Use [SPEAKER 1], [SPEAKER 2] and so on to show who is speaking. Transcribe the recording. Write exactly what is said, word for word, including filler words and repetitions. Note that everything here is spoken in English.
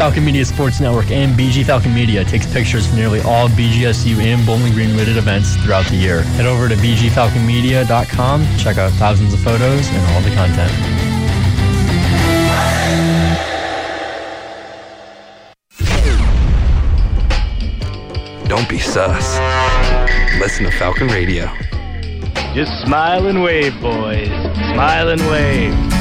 [SPEAKER 1] Falcon Media Sports Network and B G Falcon Media takes pictures for nearly all B G S U and Bowling Green related events throughout the year. Head over to b g falcon media dot com, check out thousands of photos and all the content.
[SPEAKER 2] Don't be sus. Listen to Falcon Radio.
[SPEAKER 3] Just smile and wave, boys. Smile and wave.